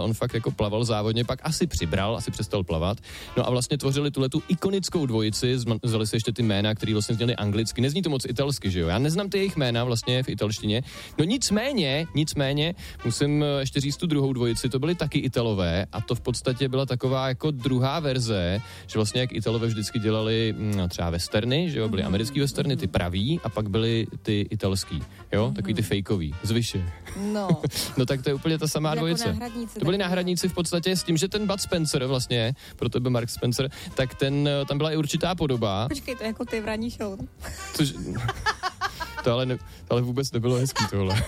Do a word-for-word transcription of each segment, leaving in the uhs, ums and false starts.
on fakt jako plaval závodně, pak asi přibral, asi přestal plavat. No a vlastně tvořili tuhletu ikonickou dvojici, vzali si ještě ty jména, které vlastně zněly anglicky. Nezní to moc italsky, že jo? Já neznám ty jejich jména vlastně v italštině. No nicméně, nicméně, musím ještě říct tu druhou dvojici, to byly taky Italové a to v podstatě byla taková jako druhá verze, že vlastně jak Italové vždycky dělali no, třeba westerny, že jo, byly americký westerny, ty pravý a pak byly ty italský, jo, takový ty fejkový, zvyše. No. No tak to je úplně ta samá dvojice. To byli náhradníci v podstatě s tím, že ten Bud Spencer vlastně, pro tebe Mark Spencer, tak ten, tam byla i určitá podoba. Počkej, to je jako ty v ranní show. Což, to ale, ne, to ale vůbec nebylo hezký tohle.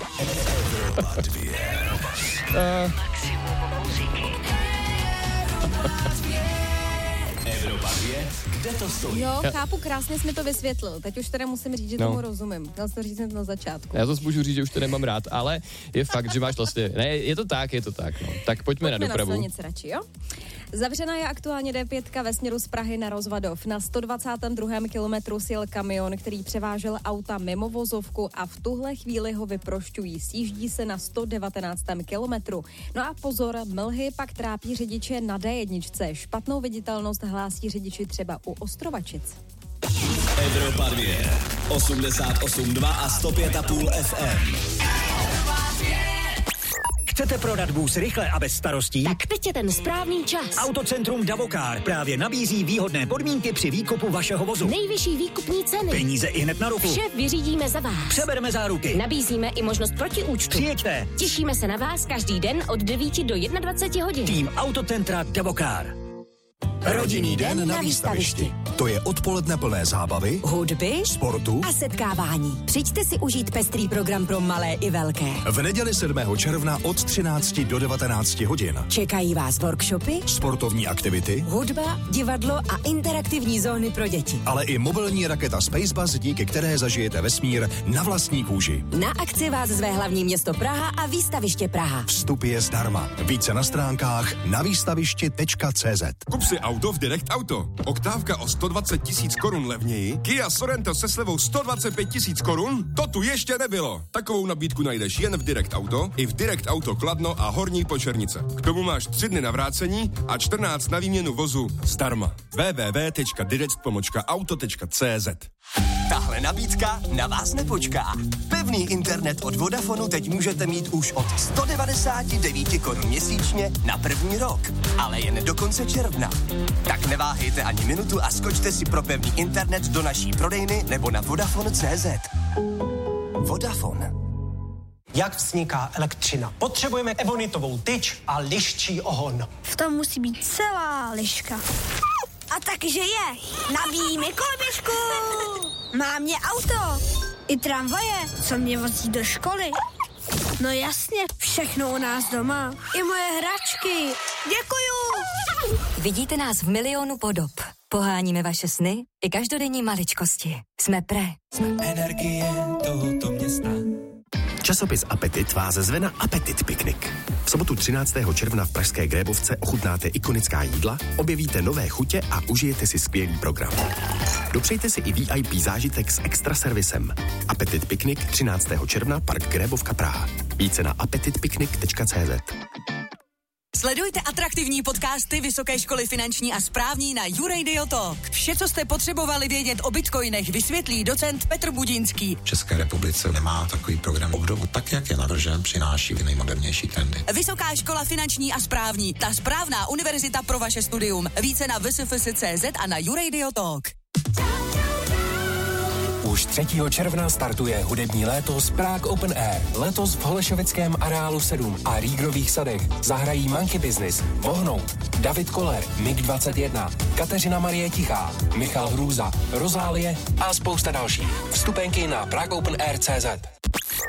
uh, Evropa dvě, kde to stojí? Jo, chápu, krásně jsi mi to vysvětlil. Teď už teda musím říct, že no. tomu rozumím. Dal jsi to říct na začátku. Já to můžu říct, že už to nemám rád, ale je fakt, že máš vlastně... Ne, je to tak, je to tak, no. Tak pojďme, pojďme na dopravu. Pojďme na silnici radši, jo? Zavřena je aktuálně D pět ve směru z Prahy na Rozvadov. Na sto dvacátém druhém kilometru sjel kamion, který převážel auta mimo vozovku a v tuhle chvíli ho vyprošťují. Sjíždí se na sto devatenáctém kilometru. No a pozor, mlhy pak trápí řidiče na D jedna. Špatnou viditelnost hlásí řidiči třeba u Ostrovačic. Evropa dvě, osmdesát osm dva a sto pět a půl F M. Chcete prodat vůz rychle a bez starostí? Tak teď je ten správný čas. Autocentrum Davokar právě nabízí výhodné podmínky při výkupu vašeho vozu. Nejvyšší výkupní ceny. Peníze i hned na ruku. Vše vyřídíme za vás. Přebereme záruky. Nabízíme i možnost protiúčtu. Přijeďte. Těšíme se na vás každý den od devíti do dvaceti jedna hodin. Tým Autocentra Davokar. Rodinný den na výstavišti. To je odpoledne plné zábavy, hudby, sportu a setkávání. Přijďte si užít pestrý program pro malé i velké. V neděli sedmého června od třinácti do devatenácti hodin. Čekají vás workshopy, sportovní aktivity, hudba, divadlo a interaktivní zóny pro děti. Ale i mobilní raketa Spacebus, díky které zažijete vesmír na vlastní kůži. Na akci vás zve hlavní město Praha a výstaviště Praha. Vstup je zdarma. Více na stránkách na výstavišti tečka cé zet. Kup si auto v Direct Auto. Oktávka o sto dvacet tisíc korun levněji, Kia Sorento se slevou sto dvacet pět tisíc korun? To tu ještě nebylo. Takovou nabídku najdeš jen v Direct Auto, i v Direct Auto Kladno a Horní Počernice. K tomu máš tři dny na vrácení a čtrnáct na výměnu vozu zdarma. w w w tečka direct pomlčka auto tečka cé zet. Tahle nabídka na vás nepočká. Pevný internet od Vodafonu teď můžete mít už od sto devadesát devět korun měsíčně na první rok, ale jen do konce června. Tak neváhejte ani minutu a skočte si pro pevný internet do naší prodejny nebo na Vodafone tečka cé zet. Vodafone. Jak vzniká elektřina? Potřebujeme ebonitovou tyč a liščí ohon. V tom musí být celá liška. A takže je. Nabíjíme koloběžku. Má mě auto. I tramvaje, co mě vozí do školy. No jasně, všechno u nás doma. I moje hračky. Děkuju. Vidíte nás v milionu podob. Poháníme vaše sny i každodenní maličkosti. Jsme Pre. Jsme energie tohoto města. Časopis Apetit vás zve na Apetit piknik. V sobotu třináctého června v pražské Grébovce ochutnáte ikonická jídla, objevíte nové chutě a užijete si skvělý program. Dopřejte si i V I P zážitek s extra servisem. Apetit piknik třináctého června, Park Grébovka Praha. Více na apetit piknik tečka cé zet. Sledujte atraktivní podcasty Vysoké školy finanční a správní na YouRadio Talk. Vše, co jste potřebovali vědět o bitcoinech, vysvětlí docent Petr Budínský. V České republice nemá takový program obdobu, tak jak je navržen, přináší nejmodernější trendy. Vysoká škola finanční a správní, ta správná univerzita pro vaše studium. Více na v s f s tečka cé zet a na YouRadio Talk. Už třetího června startuje hudební léto z Prague Open Air. Letos v Holešovickém areálu sedm a Rígrových sadech zahrají Monkey Business, Vohnout, David Koller, Mig dvacet jedna, Kateřina Marie Tichá, Michal Hrůza, Rozálie a spousta dalších. Vstupenky na prague open air tečka cé zet.